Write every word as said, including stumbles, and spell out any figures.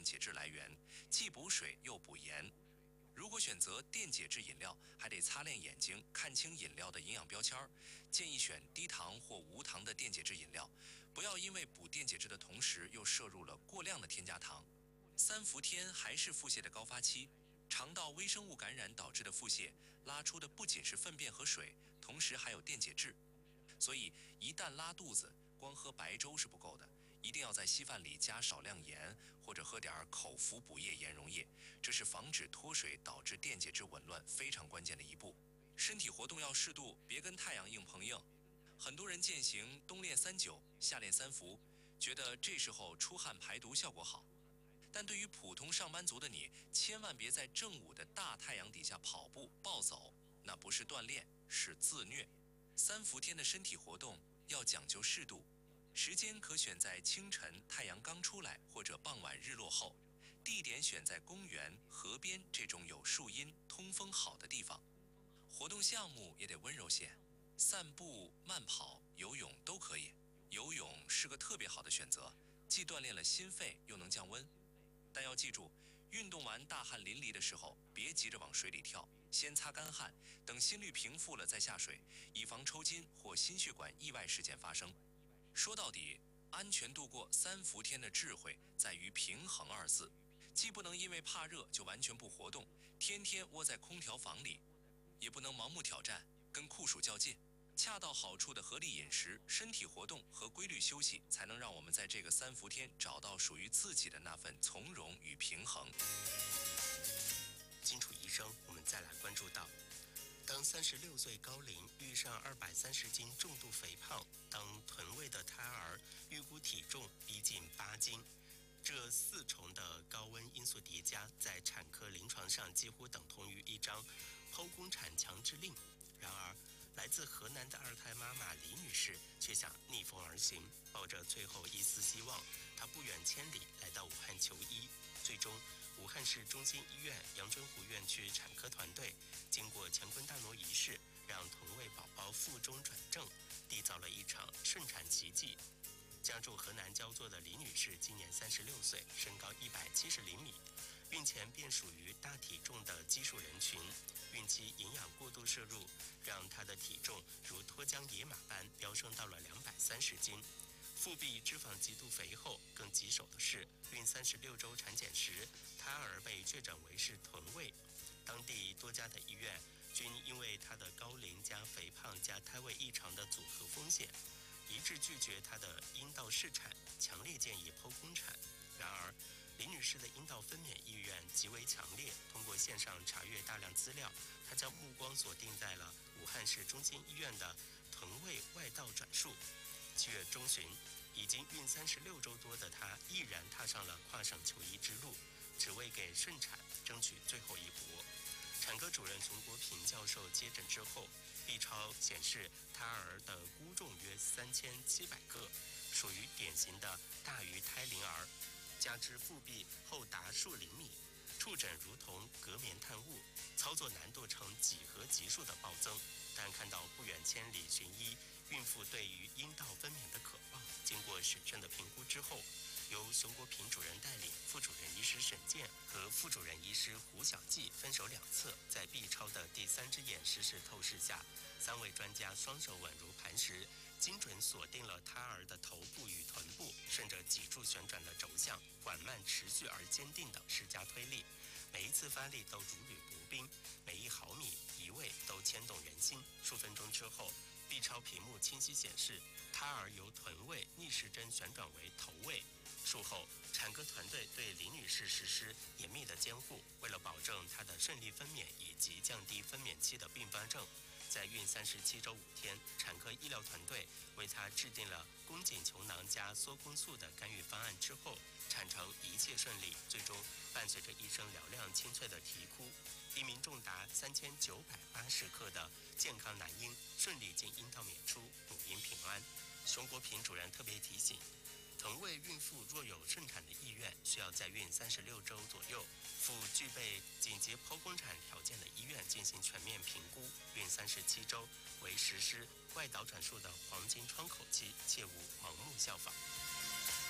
电解质来源，既补水又补盐。如果选择电解质饮料，还得擦亮眼睛，看清饮料的营养标签儿。建议选低糖或无糖的电解质饮料，不要因为补电解质的同时又摄入了过量的添加糖。三伏天还是腹泻的高发期，肠道微生物感染导致的腹泻，拉出的不仅是粪便和水，同时还有电解质。所以一旦拉肚子，光喝白粥是不够的，一定要在稀饭里加少量盐，或者喝点口服补液盐溶液，这是防止脱水导致电解质紊乱非常关键的一步。身体活动要适度，别跟太阳硬碰硬。很多人践行冬练三九，夏练三伏，觉得这时候出汗排毒效果好。但对于普通上班族的你，千万别在正午的大太阳底下跑步暴走，那不是锻炼，是自虐。三伏天的身体活动要讲究适度，时间可选在清晨太阳刚出来，或者傍晚日落后，地点选在公园、河边这种有树荫、通风好的地方。活动项目也得温柔些，散步、慢跑、游泳都可以。游泳是个特别好的选择，既锻炼了心肺，又能降温。但要记住，运动完大汗淋漓的时候，别急着往水里跳，先擦干汗，等心率平复了再下水，以防抽筋或心血管意外事件发生。说到底，安全度过三伏天的智慧在于平衡二字，既不能因为怕热就完全不活动，天天窝在空调房里，也不能盲目挑战，跟酷暑较劲。恰到好处的合理饮食、身体活动和规律休息，才能让我们在这个三伏天找到属于自己的那份从容与平衡。 金楚医生，我们再来关注到，当三十六岁高龄遇上二百三十斤重度肥胖，当臀位的胎儿预估体重逼近八斤，这四重的高温因素叠加，在产科临床上几乎等同于一张剖宫产强制令。然而，来自河南的二胎妈妈李女士却想逆风而行，抱着最后一丝希望，她不远千里来到武汉求医。最终，武汉市中心医院阳澄湖院区产科团队经过乾坤大挪移式，让臀位宝宝腹中转正，缔造了一场顺产奇迹。家住河南焦作的李女士今年三十六岁，身高一百七十厘米，孕前便属于大体重的奇数人群。孕期营养过度摄入，让她的体重如脱缰野马般飙升到了两百三十斤。腹壁脂肪极度肥厚，更棘手的是，孕三十六周产检时，胎儿被确诊为是臀位。当地多家的医院均因为她的高龄加肥胖加胎位异常的组合风险，一致拒绝她的阴道试产，强烈建议剖宫产。然而，李女士的阴道分娩意愿极为强烈，通过线上查阅大量资料，她将目光锁定在了武汉市中心医院的臀位外道转术。七月中旬，已经孕三十六周多的她毅然踏上了跨省求医之路，只为给顺产争取最后一搏。产科主任熊国平教授接诊之后，B 超显示胎儿的估重约三千七百克，属于典型的大于胎龄儿。加之腹壁厚达数厘米，触诊如同隔棉探物，操作难度呈几何级数的暴增。但看到不远千里寻医，孕妇对于阴道分娩的渴望，经过审慎的评估之后，由熊国平主任带领，副主任医师沈健和副主任医师胡小季分手两侧，在 B 超的第三只眼实时透视下，三位专家双手稳如磐石，精准锁定了胎儿的头部与臀部，顺着脊柱旋转的轴向，缓慢、持续而坚定地施加推力，每一次发力都如履薄冰，每一毫米移位都牵动人心。数分钟之后，B 超屏幕清晰显示，胎儿由臀位逆时针旋转为头位。术后，产科团队对李女士实施严密的监护，为了保证她的顺利分娩以及降低分娩期的并发症，在孕三十七周五天，产科医疗团队为她制定了宫颈球囊加缩宫素的干预方案之后，产程一切顺利，最终伴随着一声嘹亮清脆的啼哭，一名重达三千九百八十克的健康男婴顺利经阴道娩出，母婴平安。熊国平主任特别提醒，臀位孕妇若有顺产的意愿，需要在孕三十六周左右，赴具备紧急剖宫产条件的医院进行全面评估。孕三十七周为实施外导转术的黄金窗口期，切勿盲目效仿。